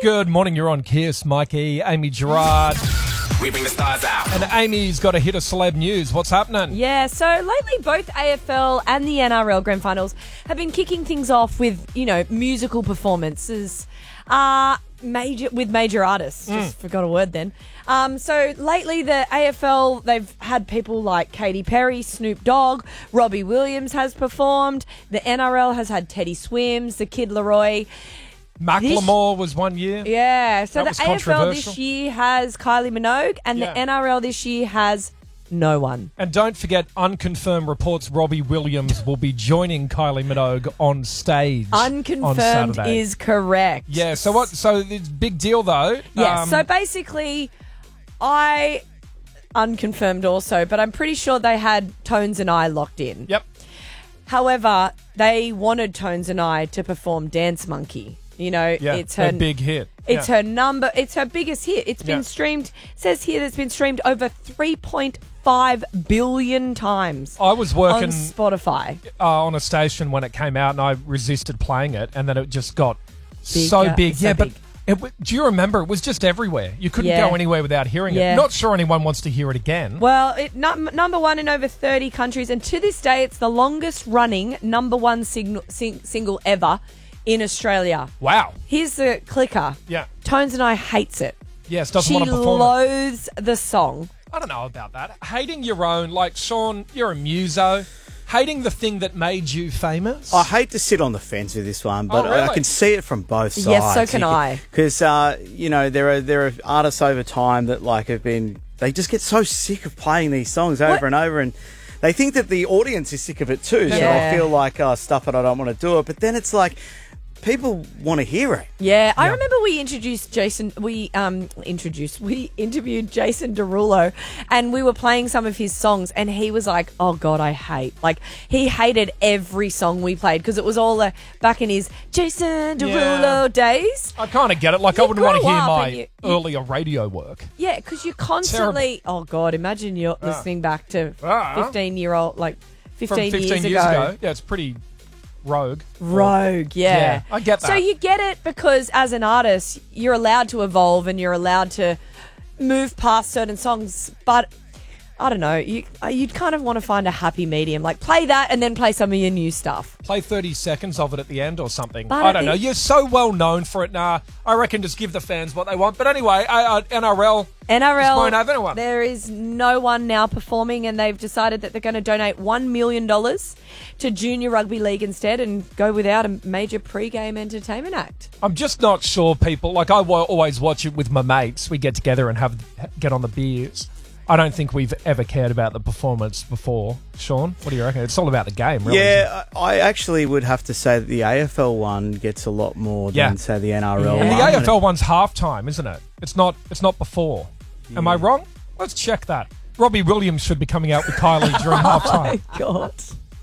Good morning, you're on Kiss. Mikey, Amy Gerard. We bring the stars out. And Amy's got a hit of celeb news. What's happening? Yeah, so lately both AFL and the NRL Grand Finals have been kicking things off with, musical performances with major artists. Just forgot a word then. So lately the AFL, they've had people like Katy Perry, Snoop Dogg, Robbie Williams has performed. The NRL has had Teddy Swims, the Kid Laroi. Macklemore was 1 year. Yeah, so That the was AFL this year has Kylie Minogue and the NRL this year has no one. And don't forget, unconfirmed reports Robbie Williams will be joining Kylie Minogue on stage Unconfirmed on Saturday. is correct. Yeah, so what? So it's a big deal though. Yeah, so basically I unconfirmed also, but I'm pretty sure they had Tones and I locked in. Yep. However, they wanted Tones and I to perform Dance Monkey. It's her big hit. It's her biggest hit. It's been streamed, says here that it's been streamed over 3.5 billion times. I was working on Spotify. On a station when it came out and I resisted playing it and then it just got Bigger, so big. so Yeah, big. but do you remember? It was just everywhere. You couldn't go anywhere without hearing it. Not sure anyone wants to hear it again. Well, number one in over 30 countries, and to this day, it's the longest running number one single ever in Australia. Wow. Here's the clicker. Yeah. Tones and I hates it. Yes, doesn't She want to perform it. loathes the song. I don't know about that. Hating your own, like Sean, you're a muso. Hating the thing that made you famous. I hate to sit on the fence with this one, but really? I can see it from both sides. Yes, so can I. Because there are artists over time that they just get so sick of playing these songs over and over, and they think that the audience is sick of it too. So Yeah. I feel like, stuff it, I don't want to do it. But then it's like, people want to hear it. Yeah, I remember we interviewed Jason Derulo, and we were playing some of his songs, and he was like, "Oh God, he hated every song we played because it was all back in his Jason Derulo days." I kind of get it. Like, I You wouldn't want to grow hear up my and you- earlier radio work. Yeah, because you constantly. Oh God, imagine you're listening back to 15 From 15 years years ago. ago. Yeah, it's pretty rogue. Rogue, yeah. I get that. So you get it because as an artist, you're allowed to evolve and you're allowed to move past certain songs, but I don't know, you'd kind of want to find a happy medium, like play that and then play some of your new stuff. Play 30 seconds of it at the end or something. But I don't know. You're so well known for it. Nah, I reckon just give the fans what they want. But anyway, NRL just won't have anyone. There is no one now performing, and they've decided that they're going to donate $1 million to Junior Rugby League instead and go without a major pre-game entertainment act. I'm just not sure people, like I always watch it with my mates. We get together and get on the beers. I don't think we've ever cared about the performance before. Sean, what do you reckon? It's all about the game, really. Yeah, I actually would have to say that the AFL one gets a lot more than, say, the NRL And one. the AFL one's halftime, isn't it? It's not before. Yeah. Am I wrong? Let's check that. Robbie Williams should be coming out with Kylie during halftime. Oh, my God.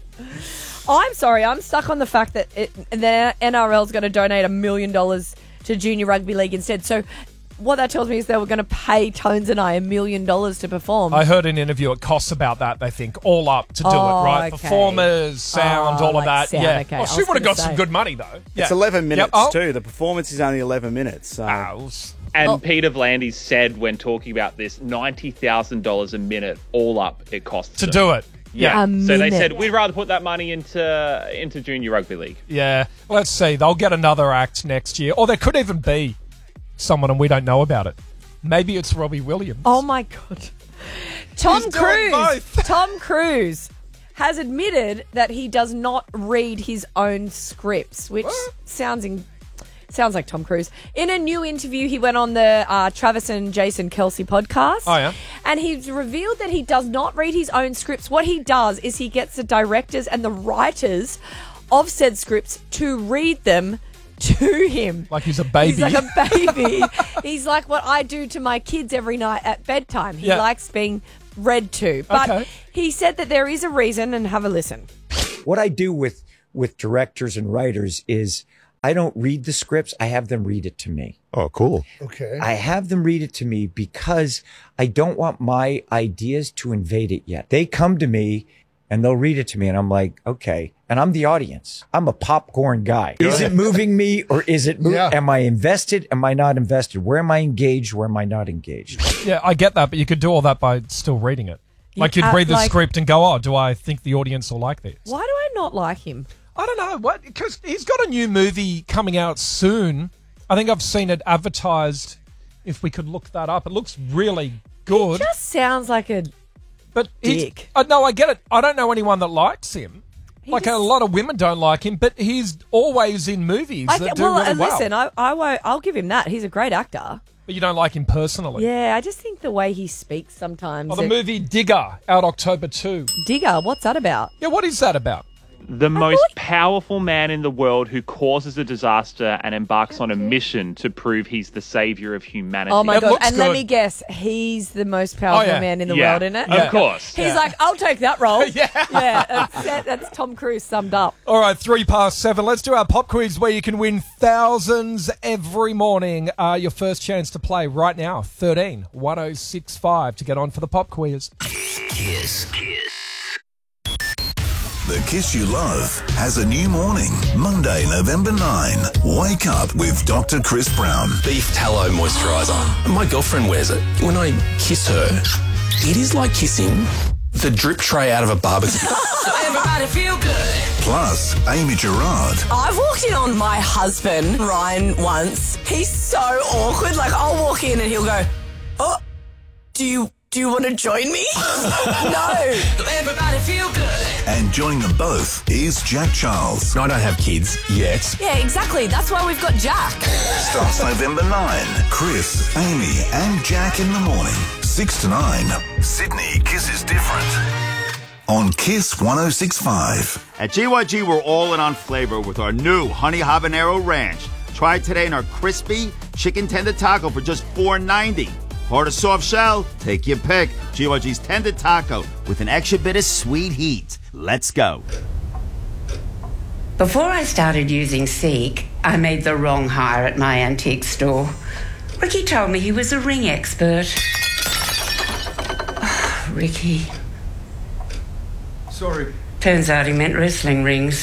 I'm sorry. I'm stuck on the fact that the NRL's going to donate $1 million to Junior Rugby League instead. So what that tells me is they were going to pay Tones and I $1 million to perform. I heard an interview. It costs about that, they think, all up to do it, right? Okay. Performers, sound, all of that. Sound, yeah. okay. Well, she would have got some good money, though. Yeah. It's 11 minutes, Yep. too. The performance is only 11 minutes. So. And Peter V'landys said when talking about this, $90,000 a minute all up it costs to them. do it. Yeah. So they said, we'd rather put that money into Junior Rugby League. Yeah. Let's see. They'll get another act next year. Or there could even be someone and we don't know about it. Maybe it's Robbie Williams. Oh, my God. Tom Cruise has admitted that he does not read his own scripts, which sounds like Tom Cruise. In a new interview, he went on the Travis and Jason Kelce podcast. Oh, yeah? And he's revealed that he does not read his own scripts. What he does is he gets the directors and the writers of said scripts to read them to him. Like he's a baby. He's like a baby. He's like what I do to my kids every night at bedtime. He likes being read to. But he said that there is a reason, and have a listen. What I do with directors and writers is I don't read the scripts. I have them read it to me. Oh, cool. Okay. I have them read it to me because I don't want my ideas to invade it yet. They come to me and they'll read it to me and I'm like, okay. And I'm the audience. I'm a popcorn guy. Is it moving me or is it am I invested? Am I not invested? Where am I engaged? Where am I not engaged? Yeah, I get that, but you could do all that by still reading it. Like you'd read the script and go, oh, do I think the audience will like this? Why do I not like him? I don't know. What? Because he's got a new movie coming out soon. I think I've seen it advertised. If we could look that up. It looks really good. He just sounds like a dick. No, I get it. I don't know anyone that likes him. A lot of women don't like him, but he's always in movies that do really well. Listen, I'll give him that. He's a great actor. But you don't like him personally. Yeah, I just think the way he speaks sometimes. Oh, the movie Digger, out October 2. Digger, what's that about? Yeah, what is that about? The most powerful man in the world who causes a disaster and embarks on a mission to prove he's the savior of humanity. Oh my It God. looks And let good. me guess, he's the most powerful man in the world, isn't it? Of course. He's like, I'll take that role. Yeah. That's Tom Cruise summed up. All right, 7:03. Let's do our pop quiz where you can win thousands every morning. Your first chance to play right now, 13-1065 to get on for the pop quiz. Kiss. The Kiss You Love has a new morning. Monday, November 9. Wake up with Dr. Chris Brown. Beef tallow moisturiser. My girlfriend wears it. When I kiss her, it is like kissing the drip tray out of a barbecue. Everybody feel good. Plus, Amy Gerard. I've walked in on my husband, Ryan, once. He's so awkward. Like, I'll walk in and he'll go, oh, do you want to join me? No. Everybody feel good. And joining them both is Jack Charles. I don't have kids yet. Yeah, exactly. That's why we've got Jack. Starts November 9. Chris, Amy and Jack in the morning. 6 to 9. Sydney kisses different. On Kiss 106.5. At GYG, we're all in on flavor with our new Honey Habanero Ranch. Try it today in our crispy chicken tender taco for just $4.90. Hard or soft shell? Take your pick. GYG's tender taco with an extra bit of sweet heat. Let's go. Before I started using Seek, I made the wrong hire at my antique store. Ricky told me he was a ring expert. Oh, Ricky. Sorry. Turns out he meant wrestling rings.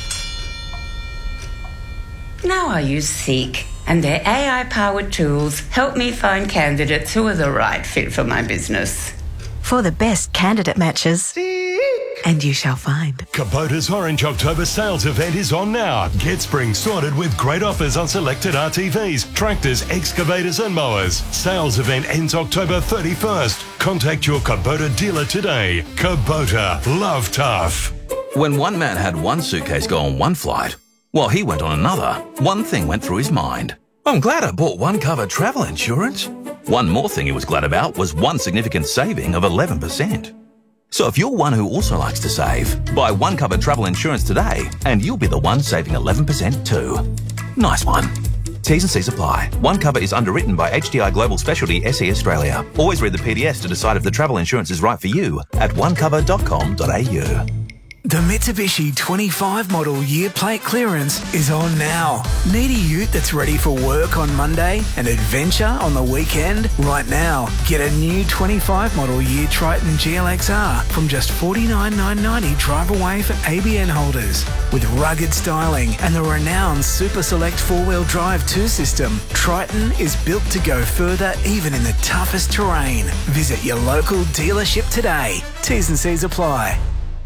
Now I use Seek, and their AI-powered tools help me find candidates who are the right fit for my business. For the best candidate matches. And you shall find. Kubota's Orange October sales event is on now. Get spring sorted with great offers on selected RTVs, tractors, excavators and mowers. Sales event ends October 31st. Contact your Kubota dealer today. Kubota. Love tough. When one man had one suitcase go on one flight, while he went on another, one thing went through his mind. I'm glad I bought One Cover travel insurance. One more thing he was glad about was one significant saving of 11%. So if you're one who also likes to save, buy One Cover travel insurance today and you'll be the one saving 11% too. Nice one. T's and C's apply. One Cover is underwritten by HDI Global Specialty SE Australia. Always read the PDS to decide if the travel insurance is right for you at onecover.com.au. The Mitsubishi 25 model year plate clearance is on now. Need a ute that's ready for work on Monday and adventure on the weekend? Right now, get a new 25 model year Triton GLXR from just $49,990 drive away for ABN holders. With rugged styling and the renowned Super Select 4-wheel drive 2 system, Triton is built to go further even in the toughest terrain. Visit your local dealership today. T's and C's apply.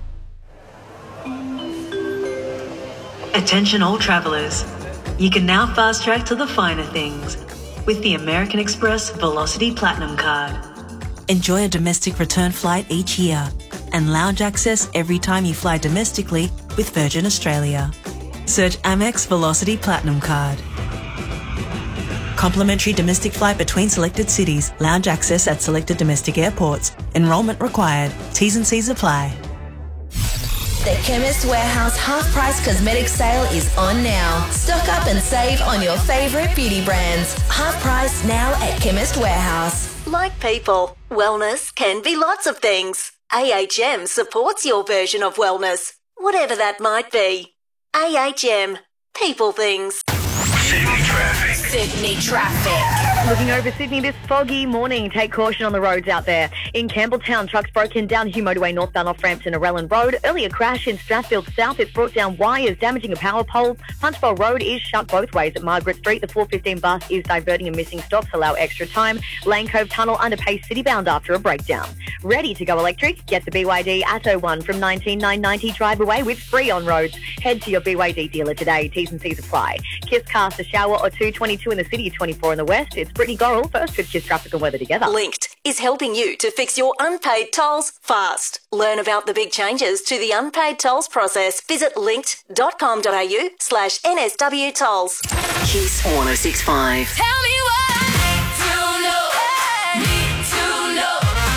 Attention all travellers. You can now fast track to the finer things with the American Express Velocity Platinum Card. Enjoy a domestic return flight each year and lounge access every time you fly domestically with Virgin Australia. Search Amex Velocity Platinum Card. Complimentary domestic flight between selected cities. Lounge access at selected domestic airports. Enrolment required. T's and C's apply. The Chemist Warehouse half-price cosmetic sale is on now. Stock up and save on your favourite beauty brands. Half price now at Chemist Warehouse. Like people, wellness can be lots of things. AHM supports your version of wellness, whatever that might be. AHM. People things. Sydney traffic. Sydney traffic. Looking over Sydney this foggy morning. Take caution on the roads out there. In Campbelltown, trucks broken down Hugh Motorway northbound off Frampton Arellan Road. Earlier crash in Strathfield South. It's brought down wires, damaging a power pole. Punchbowl Road is shut both ways at Margaret Street. The 415 bus is diverting and missing stops. Allow extra time. Lane Cove Tunnel underpace citybound after a breakdown. Ready to go electric? Get the BYD Atto 1 from $19,990. Drive away with free on roads. Head to your BYD dealer today. T's and C's apply. Kiss cast a shower or two, 22 in the city, 24 in the west. It's Brittany Gorrell, first with Kiss Traffic and Weather together. Linked is helping you to fix your unpaid tolls fast. Learn about the big changes to the unpaid tolls process. Visit linked.com.au/NSW tolls. Kiss 1065. Tell me what to know. Need to know.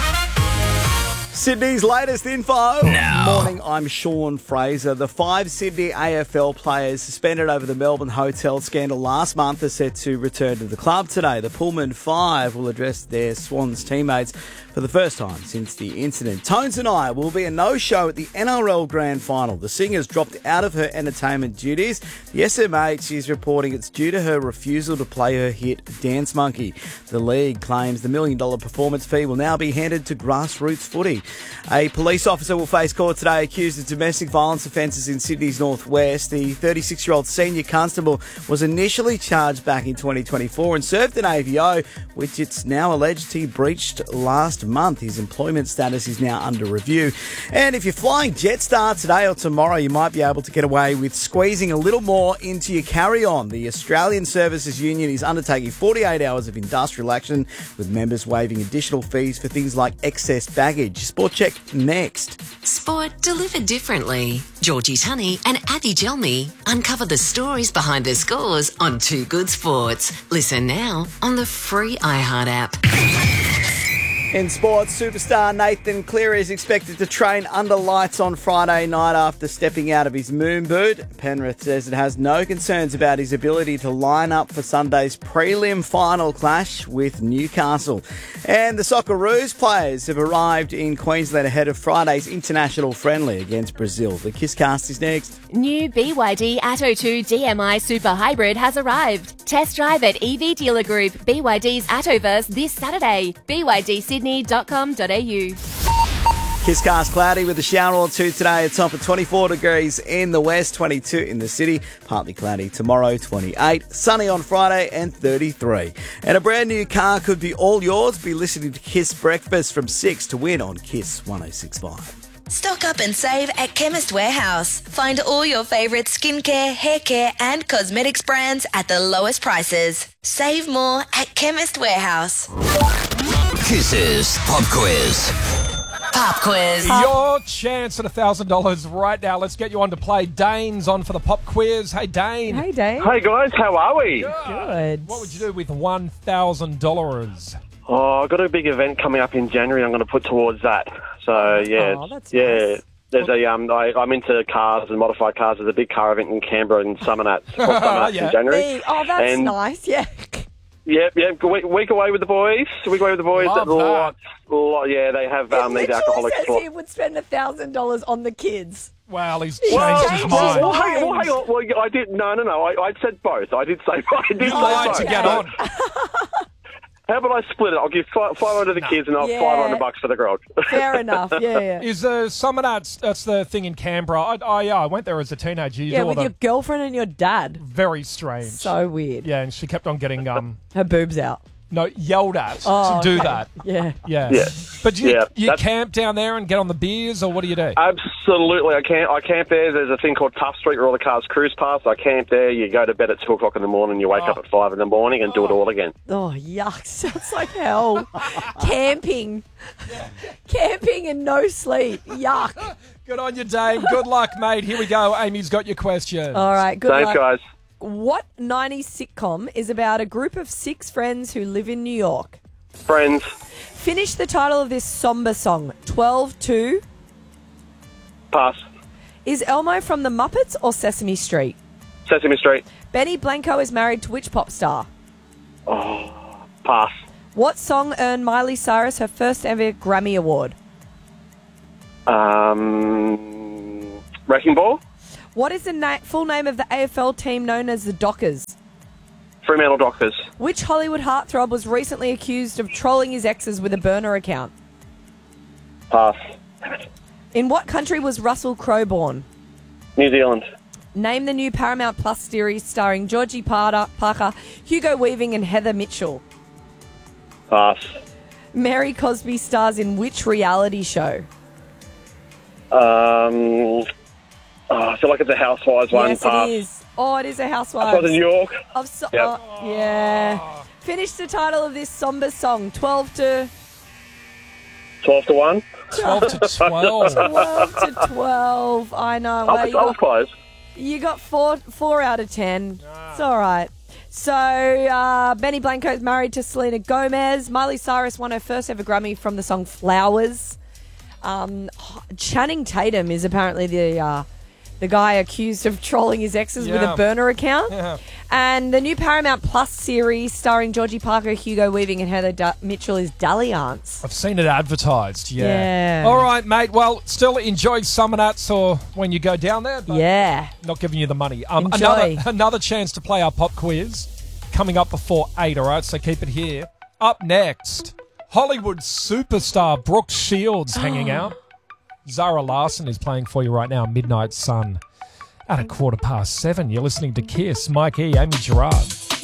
Sydney's latest info. Now. Morning, I'm Sean Fraser. The 5 Sydney AFL players suspended over the Melbourne hotel scandal last month are set to return to the club today. The Pullman 5 will address their Swans teammates for the first time since the incident. Tones and I will be a no-show at the NRL Grand Final. The singer's dropped out of her entertainment duties. The SMH is reporting it's due to her refusal to play her hit Dance Monkey. The league claims the $1 million performance fee will now be handed to grassroots footy. A police officer will face court today accused of domestic violence offences in Sydney's northwest. The 36-year-old senior constable was initially charged back in 2024 and served an AVO, which it's now alleged he breached last month. His employment status is now under review. And if you're flying Jetstar today or tomorrow, you might be able to get away with squeezing a little more into your carry-on. The Australian Services Union is undertaking 48 hours of industrial action, with members waiving additional fees for things like excess baggage. Sport check next. Sport delivered differently. Georgie Tunney and Addy Gelmy uncover the stories behind the scores on Too Good Sports. Listen now on the free iHeart app. In sports, superstar Nathan Cleary is expected to train under lights on Friday night after stepping out of his moon boot. Penrith says it has no concerns about his ability to line up for Sunday's prelim final clash with Newcastle. And the Socceroos players have arrived in Queensland ahead of Friday's international friendly against Brazil. The Kisscast is next. New BYD Atto 2 DMI Super Hybrid has arrived. Test drive at EV Dealer Group, BYD's Attoverse this Saturday. BYDSydney.com.au. Kisscast cloudy with a shower or two today. It's on for 24 degrees in the west, 22 in the city. Partly cloudy tomorrow, 28. Sunny on Friday and 33. And a brand new car could be all yours. Be listening to Kiss Breakfast from 6 to win on Kiss 1065. Stock up and save at Chemist Warehouse. Find all your favourite skincare, hair care and cosmetics brands at the lowest prices. Save more at Chemist Warehouse. Kisses Pop Quiz. Pop quiz. Your chance at $1,000 right now. Let's get you on to play. Dane's on for the pop quiz. Hey, Dane. Hey, Dane. Hey, guys. How are we? Good. What would you do with $1,000? Oh, I've got a big event coming up in January. I'm going to put towards that. So, yeah. Oh, that's yeah. nice. There's a I'm into cars and modified cars. There's a big car event in Canberra in Summernats in January. Oh, that's And- nice. Yeah. Yep. Week away with the boys. Week away with the boys. Love that. Yeah, they have these Literally alcoholics. says he would spend $1,000 on the kids. Well, he's Well, changed his mind. hang on. Well, I did. No. I said both. I did say both. You lied to get on. How about I split it? I'll give 500 to the kids and I'll Yeah. $500 for the grog. Fair enough. Yeah. Is Summernats, that's the thing in Canberra. I went there as a teenager. You Yeah, do all with your girlfriend and your dad. very strange. So weird. Yeah, and she kept on getting Her boobs out. yelled at Oh, to do okay. that. Yeah. Yeah. Yeah. But do you, Yeah, you that's- camp down there and get on the beers, or what do you do? Absolutely. I camp there. There's a thing called Tough Street where all the cars cruise past. I camp there. You go to bed at 2 o'clock in the morning. You wake up at 5 in the morning and do it all again. Oh, yuck. Sounds like hell. Camping. Camping and no sleep. Yuck. Good on you, Dane. Good luck, mate. Here we go. Amy's got your question. All right. Good Thanks, luck. guys. What 90s sitcom is about a group of 6 friends who live in New York? Friends. Finish the title of this somber song. 12-2. Pass. Is Elmo from The Muppets or Sesame Street? Sesame Street. Benny Blanco is married to which pop star? Oh, pass. What song earned Miley Cyrus her first ever Grammy Award? Wrecking Ball. What is the full name of the AFL team known as the Dockers? Fremantle Dockers. Which Hollywood heartthrob was recently accused of trolling his exes with a burner account? Pass. In what country was Russell Crowe born? New Zealand. Name the new Paramount Plus series starring Georgie Parker, Hugo Weaving, and Heather Mitchell. Pass. Mary Cosby stars in which reality show? I feel like it's a Housewives one. Yes, Pass. it is. Oh, it is a Housewives. Housewives in New York. Yep. Yeah. Finish the title of this somber song. 12 to 1. 12 to 12. 12 to 12. I know. I was close. You got 4 out of 10. It's all right. So, Benny Blanco's married to Selena Gomez. Miley Cyrus won her first ever Grammy from the song Flowers. Channing Tatum is apparently the guy accused of trolling his exes with a burner account. Yeah. And the new Paramount Plus series starring Georgie Parker, Hugo Weaving, and Heather Mitchell is Dalliance. I've seen it advertised, Yeah. All right, mate. Well, still enjoy Summer Nuts or when you go down there. But not giving you the money. Enjoy. Another chance to play our pop quiz coming up before 8, all right? So keep it here. Up next, Hollywood superstar Brooke Shields hanging out. Zara Larson is playing for you right now, Midnight Sun. At 7:15. You're listening to Kiss. Mike E, Amy Gerard.